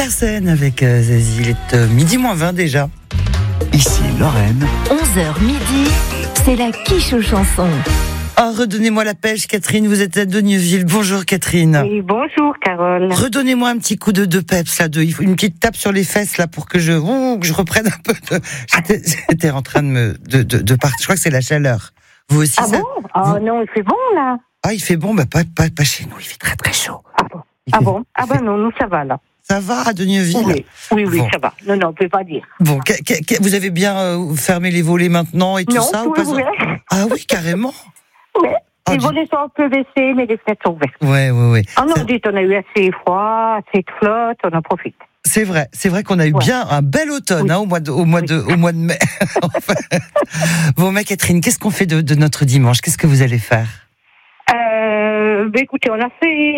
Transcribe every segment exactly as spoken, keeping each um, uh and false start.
Mersenne avec euh, Zazie. Il est euh, midi moins vingt déjà. Ici Lorraine. onze heures midi, c'est la quiche aux chansons. Oh, redonnez-moi la pêche, Catherine. Vous êtes à Dogneuville. Bonjour, Catherine. Oui, bonjour, Carole. Redonnez-moi un petit coup de, de peps, là, de, une petite tape sur les fesses, là, pour que je, ouh, que je reprenne un peu de. J'étais, j'étais en train de me, de, de, de partir. Je crois que c'est la chaleur. Vous aussi, Ah ça, bon Ah vous... non, il fait bon, là. Ah, il fait bon, bah, pas, pas, pas chez nous. Il fait très, très chaud. Ah bon Il Ah fait- bon Ah il ben fait- non, nous, ça va, là. Ça va à Dogneuville? Oui, oui, oui, Bon. ça va. Non, non, on peut pas dire. Bon, que- que- que- vous avez bien euh, fermé les volets maintenant et tout non, ça tout ou pas? est ouvert. Ah oui, carrément. Ouais. Ah, Les dis- volets sont un peu baissés, mais les fenêtres sont ouvertes. Ouais, ouais, ouais. Ah non, Ça- dites, on a eu assez froid, assez de flotte, on en profite. C'est vrai, c'est vrai qu'on a eu Ouais. bien un bel automne Oui. hein, au mois de, au mois Oui. de, au mois de mai. En fait. Bon, ma Catherine, qu'est-ce qu'on fait de, de notre dimanche? Qu'est-ce que vous allez faire? Euh, ben écoutez, on a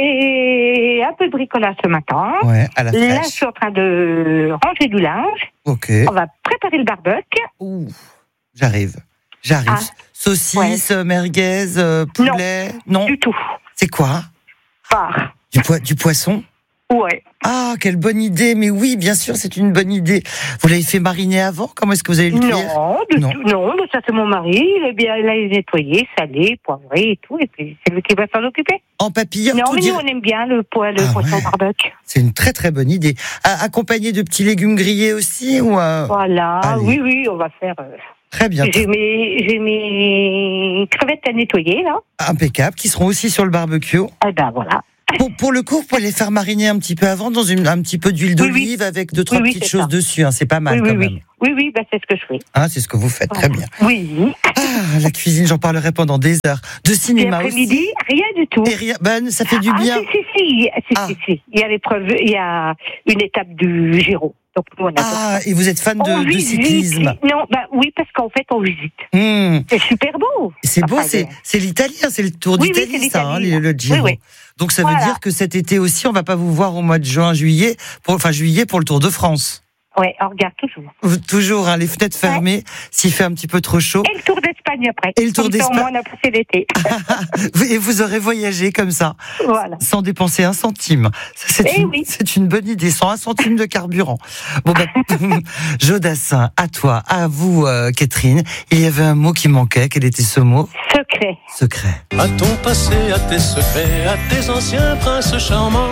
fait un peu de bricolage ce matin. Ouais, à la Là, je fraîche. suis en train de ranger du linge. Ok. On va préparer le barbecue. Ouh, j'arrive, j'arrive. Ah. Saucisse, merguez, euh, poulet. Non. Du tout. C'est quoi? Par. Du, poi- du poisson? Ouais. Ah, quelle bonne idée. Mais oui, bien sûr, c'est une bonne idée. Vous l'avez fait mariner avant? Comment est-ce que vous allez le cuire? Non, du Non. tout. Non, mais ça c'est mon mari. Il est bien, il a nettoyé, salé, poivré et tout. Et puis c'est lui qui va s'en occuper. En papillote, Non, tout mais dire- nous on aime bien le, po- le Ah poisson ouais. barbecue. C'est une très très bonne idée. A- accompagné de petits légumes grillés aussi ou euh, Voilà. Allez. Oui, oui, on va faire. euh, Très bien, J'ai mes, j'ai mes crevettes à nettoyer là. impeccable, qui seront aussi sur le barbecue. Eh ben voilà. Pour, pour le coup, vous pouvez les faire mariner un petit peu avant dans une, un petit peu d'huile Oui, d'olive oui. avec deux trois Oui, oui, petites c'est choses ça. dessus. Hein, c'est pas mal oui, quand oui, même. oui. Oui, oui, ben c'est ce que je fais. Hein, c'est ce que vous faites, très bien. Oui. Ah, la cuisine, j'en parlerai pendant des heures. De Et cinéma après-midi, aussi. rien du tout. Et rien, ben, ça fait du Ah, bien. si, si, si, si, Ah. si, si. Il y a l'épreuve, il y a une étape du Giro. Donc nous on a Ah, et vous êtes fan On de, de visite. cyclisme. Non, bah oui, parce qu'en fait, on visite. Hmm. C'est super beau. C'est beau, Enfin, c'est, c'est l'italien, c'est le Tour Oui, oui, d'Italie, c'est ça, hein, l'Italie, le, le Giro. Oui, oui. Donc ça veut Voilà. dire que cet été aussi, on va pas vous voir au mois de juin, juillet, pour, enfin juillet pour le Tour de France. Ouais, on regarde toujours. Vous- Toujours, hein, les fenêtres fermées, s'il fait un petit peu trop chaud. Et le Tour d'Espagne après. Et le Tour Comme ça, au d'Espagne. moins, on a passé l'été. Et vous aurez voyagé comme ça, Voilà. sans dépenser un centime. Ça, C'est, Eh une, oui. c'est une bonne idée, sans un centime de carburant. Bon, bah, Jodassin, à toi, à vous, euh, Catherine. Il y avait un mot qui manquait. Quel était ce mot? Secret. Secret. À ton passé, à tes secrets, à tes anciens princes charmants.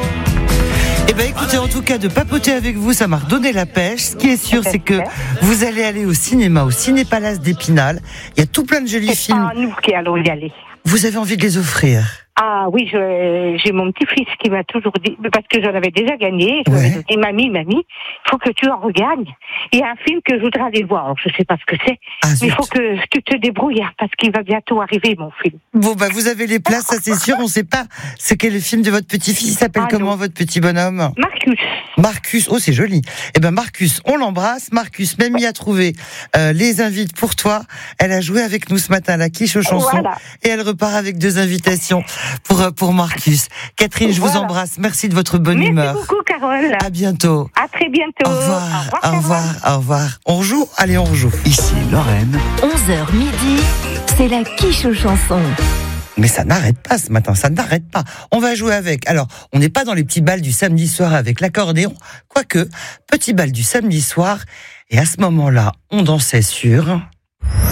Eh ben, écoutez, en tout cas, de papoter avec vous, ça m'a redonné la pêche. Ce qui est sûr, c'est que vous allez aller au cinéma, au Ciné-Palace d'Épinal. Il y a tout plein de jolis C'est films. pas nous qui allons y aller. Vous avez envie de les offrir? Ah oui, je- j'ai mon petit-fils qui m'a toujours dit, parce que j'en avais déjà gagné, je lui Ouais. ai dit, mamie, mamie, il faut que tu en regagnes. Il y a un film que je voudrais aller voir, alors je sais pas ce que c'est, Ah, mais zut. il faut que tu te débrouilles, hein, parce qu'il va bientôt arriver, mon film. Bon, bah, vous avez les places, ça c'est sûr. On sait pas c'est quel est le film de votre petit-fils. Il s'appelle Ah, comment, non. votre petit bonhomme? Marcus. Marcus. Oh, c'est joli. Eh ben, Marcus, on l'embrasse. Marcus, Mamie a trouvé euh, les invites pour toi. Elle a joué avec nous ce matin à la quiche aux chansons. Voilà. Et elle repart avec deux invitations pour, euh, pour Marcus. Catherine, je vous Voilà. embrasse. Merci de votre bonne Merci humeur. beaucoup, Carole. À bientôt. À très bientôt. Au revoir. Au Carole. revoir. Au revoir. On rejoue? Allez, on rejoue. Ici Lorraine. onze heures midi, c'est la quiche aux chansons. Mais ça n'arrête pas ce matin, ça n'arrête pas. On va jouer avec. Alors, on n'est pas dans les petits bals du samedi soir avec l'accordéon, quoique, petit bal du samedi soir. Et à ce moment-là, on dansait sur...